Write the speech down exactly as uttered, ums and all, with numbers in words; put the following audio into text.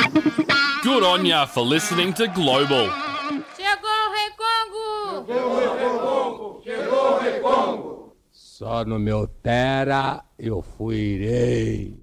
Good on ya for listening to Global. Chegou o Rei Congo! Chegou o Rei Congo! Chegou o Rei Congo! Só no meu Tera eu fui irei.